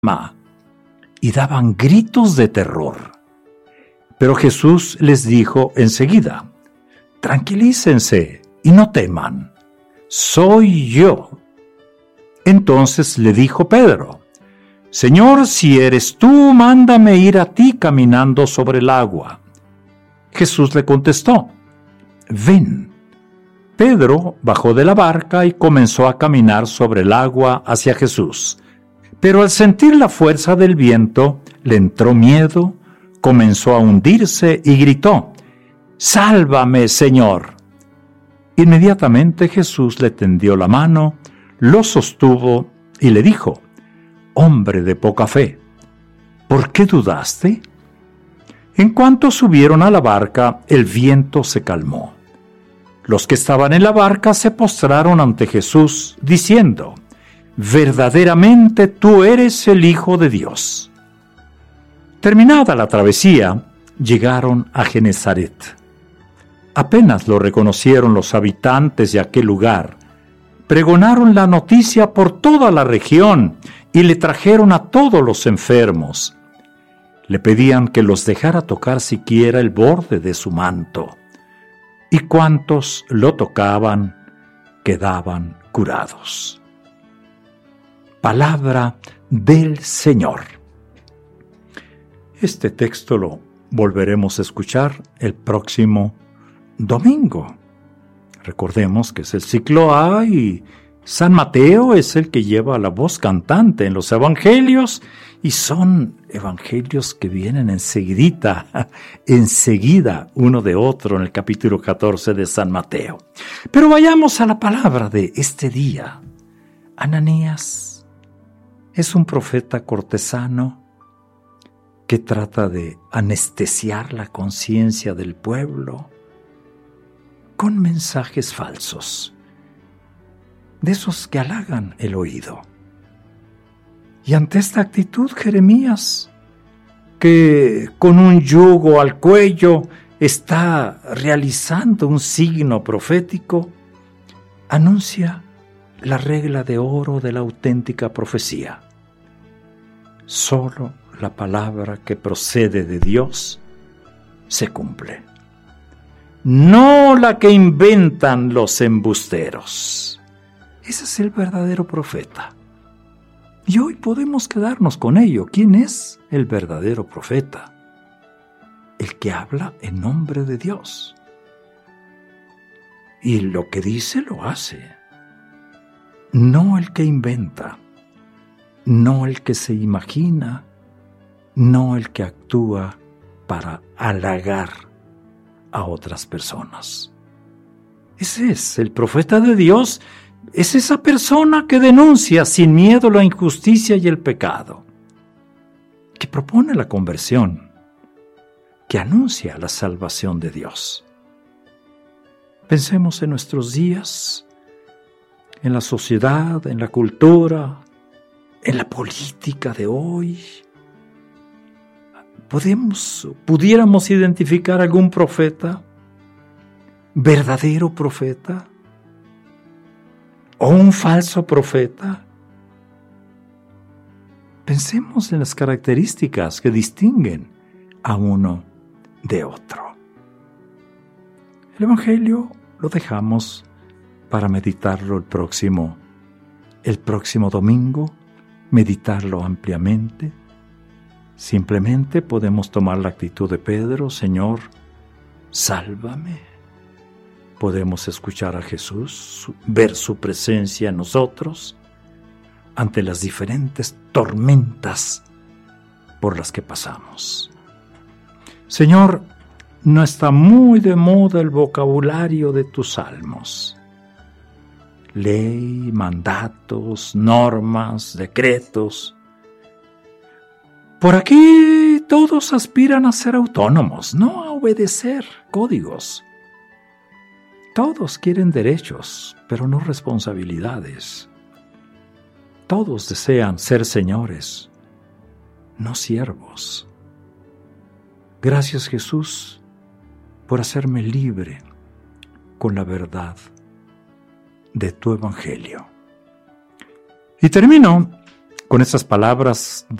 y daban gritos de terror. Pero Jesús les dijo enseguida: tranquilícense y no teman, soy yo. Entonces le dijo Pedro: Señor, si eres tú, mándame ir a ti caminando sobre el agua. Jesús le contestó: ven. Pedro bajó de la barca y comenzó a caminar sobre el agua hacia Jesús. Pero al sentir la fuerza del viento, le entró miedo, comenzó a hundirse y gritó: ¡Sálvame, Señor! Inmediatamente Jesús le tendió la mano, lo sostuvo y le dijo: hombre de poca fe, ¿por qué dudaste? En cuanto subieron a la barca, el viento se calmó. Los que estaban en la barca se postraron ante Jesús, diciendo: verdaderamente tú eres el Hijo de Dios. Terminada la travesía, llegaron a Genesaret. Apenas lo reconocieron los habitantes de aquel lugar, pregonaron la noticia por toda la región y le trajeron a todos los enfermos. Le pedían que los dejara tocar siquiera el borde de su manto, y cuantos lo tocaban quedaban curados. Palabra del Señor. Este texto lo volveremos a escuchar el próximo domingo. Recordemos que es el ciclo A y San Mateo es el que lleva la voz cantante en los evangelios, y son evangelios que vienen enseguida uno de otro en el capítulo 14 de San Mateo. Pero vayamos a la palabra de este día. Ananías es un profeta cortesano que trata de anestesiar la conciencia del pueblo con mensajes falsos, de esos que halagan el oído. Y ante esta actitud, Jeremías, que con un yugo al cuello está realizando un signo profético, anuncia la regla de oro de la auténtica profecía. Solo la palabra que procede de Dios se cumple, no la que inventan los embusteros. Ese es el verdadero profeta. Y hoy podemos quedarnos con ello. ¿Quién es el verdadero profeta? El que habla en nombre de Dios. Y lo que dice lo hace. No el que inventa, no el que se imagina, no el que actúa para halagar a otras personas. Ese es el profeta de Dios. Es esa persona que denuncia sin miedo la injusticia y el pecado, que propone la conversión, que anuncia la salvación de Dios. Pensemos en nuestros días, en la sociedad, en la cultura, en la política de hoy. ¿Pudiéramos identificar algún profeta, verdadero profeta, o un falso profeta? Pensemos en las características que distinguen a uno de otro. El Evangelio lo dejamos para meditarlo el próximo domingo, meditarlo ampliamente. Simplemente podemos tomar la actitud de Pedro: Señor, sálvame. Podemos escuchar a Jesús, ver su presencia en nosotros ante las diferentes tormentas por las que pasamos. Señor, no está muy de moda el vocabulario de tus salmos. Ley, mandatos, normas, decretos. Por aquí todos aspiran a ser autónomos, no a obedecer códigos. Todos quieren derechos, pero no responsabilidades. Todos desean ser señores, no siervos. Gracias, Jesús, por hacerme libre con la verdad de tu Evangelio. Y termino Con esas palabras